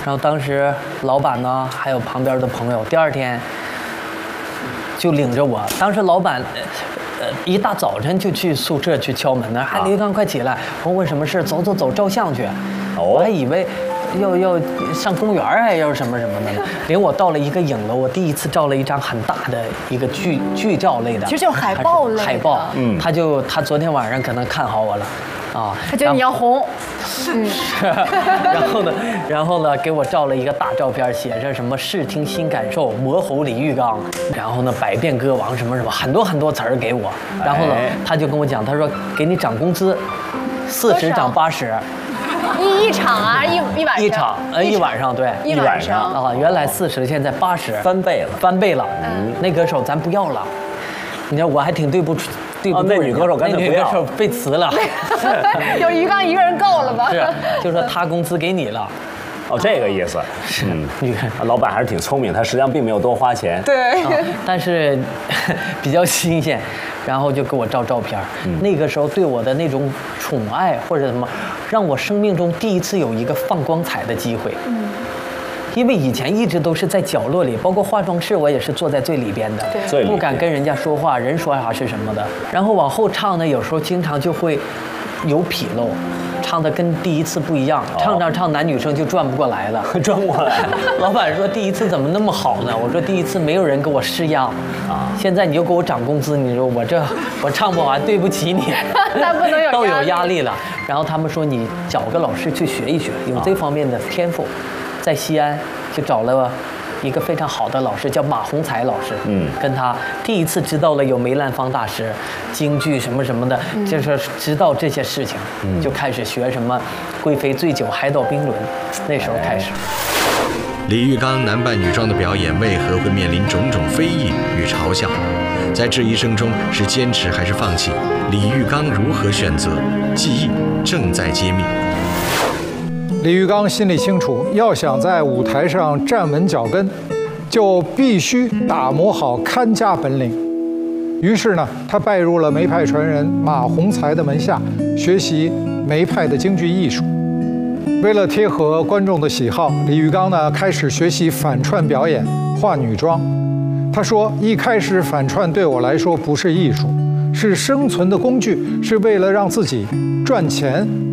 然后当时老板呢，还有旁边的朋友，第二天就领着我。当时老板，一大早晨就去宿舍去敲门呢，李玉刚快起来！我问什么事？走，照相去。我还以为要上公园还要什么什么的呢，领我到了一个影楼，我第一次照了一张很大的一个剧照类的， 其实就是海报类的。 海报，他昨天晚上可能看好我了。 他觉得你要红， 是，然后呢，给我照了一个大照片，写着什么视听新感受，魔猴李玉刚，然后呢，百变歌王什么什么，很多词儿给我，然后呢，他就跟我讲，他说给你涨工资，40涨80， 一场啊，一晚上， 一场，一晚上，对， 一晚上啊，原来40，现在80，翻倍了，那歌手咱不要了，你知道我还挺对不住。 那女歌手干脆不要， 那女歌手被辞了。 有鱼缸一个人够了吧？ 是，就说他工资给你了。 这个意思。 是，你看， 老板还是挺聪明，他实际上并没有多花钱。 对。 但是比较新鲜，然后就给我照照片。那个时候对我的那种宠爱或者什么，让我生命中第一次有一个放光彩的机会。因为以前一直都是在角落里，包括化妆室，我也是坐在最里边的，不敢跟人家说话，人说啥是什么的。然后往后唱呢，有时候经常就会有纰漏，唱的跟第一次不一样，唱男女生就转不过来了， 转不过来。 老板说第一次怎么那么好呢？我说第一次没有人给我施压现在你又给我涨工资，你说我唱不完，对不起你， 那不能有都有压力了。然后他们说你找个老师去学一学，有这方面的天赋。在西安就找了一个非常好的老师，叫马宏才老师。跟他第一次知道了有梅兰芳大师、京剧什么什么的，就是知道这些事情，就开始学什么贵妃醉酒、海岛冰轮，那时候开始。 李玉刚男扮女装的表演为何会面临种种非议与嘲笑？在质疑声中，是坚持还是放弃？李玉刚如何选择？记忆正在揭秘。 李玉刚心里清楚，要想在舞台上站稳脚跟，就必须打磨好看家本领。于是呢，他拜入了梅派传人马宏才的门下，学习梅派的京剧艺术。为了贴合观众的喜好，李玉刚呢开始学习反串表演、化女装。他说：“一开始反串对我来说不是艺术，是生存的工具，是为了让自己赚钱。”